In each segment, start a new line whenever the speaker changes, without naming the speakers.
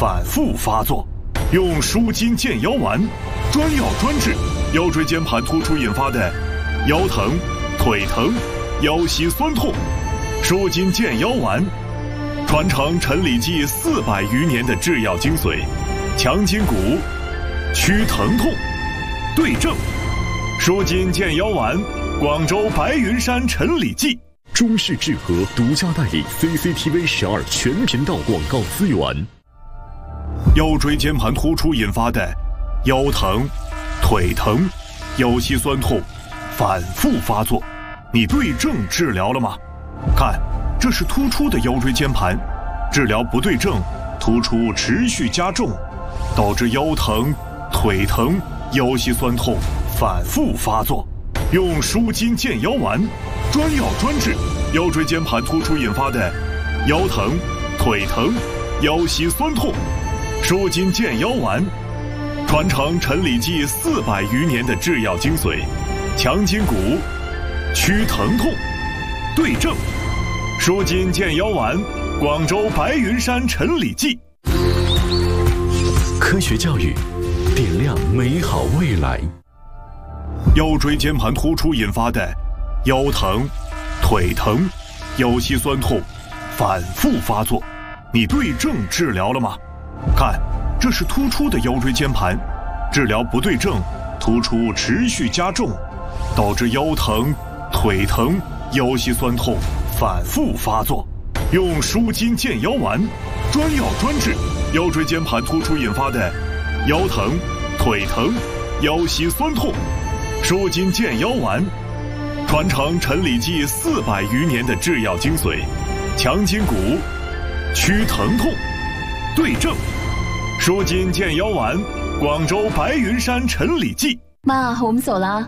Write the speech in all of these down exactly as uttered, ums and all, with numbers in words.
反复发作。用舒筋健腰丸，专药专治腰椎间盘突出引发的腰疼、腿疼、腰膝酸痛。舒筋健腰丸，传承陈李济四百余年的制药精髓，强筋骨，祛疼痛，对症。舒筋健腰丸，广州白云山陈李济。
中式制和独家代理 C C T V 十二全频道广告资源。
腰椎间盘突出引发的腰疼、腿疼、腰膝酸痛反复发作，你对症治疗了吗？看，这是突出的腰椎间盘，治疗不对症，突出持续加重，导致腰疼、腿疼、腰膝酸痛反复发作。用舒筋健腰丸，专药专治腰椎间盘突出引发的腰疼、腿疼、腰膝酸痛。舒筋健腰丸，传承陈李济四百余年的制药精髓，强筋骨，祛疼痛，对症。舒筋健腰丸，广州白云山陈李济。
科学教育，点亮美好未来。
腰椎间盘突出引发的腰疼、腿疼、腰膝酸痛反复发作，你对症治疗了吗？看，这是突出的腰椎间盘，治疗不对症，突出持续加重，导致腰疼、腿疼、腰膝酸痛反复发作。用舒筋健腰丸，专药专治腰椎间盘突出引发的腰疼、腿疼、腰膝酸痛。舒筋健腰丸，传承陈李济四百余年的制药精髓，强筋骨，祛疼痛，对症。舒筋健腰丸，广州白云山陈李济。
妈，我们走了。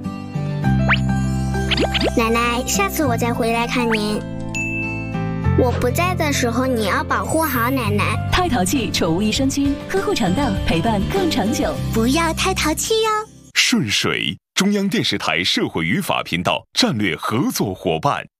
奶奶，下次我再回来看您。我不在的时候，你要保护好奶奶。
太淘气宠物益生菌，呵护肠道，陪伴更长久。
不要太淘气哟。
顺水，中央电视台社会与法频道战略合作伙伴。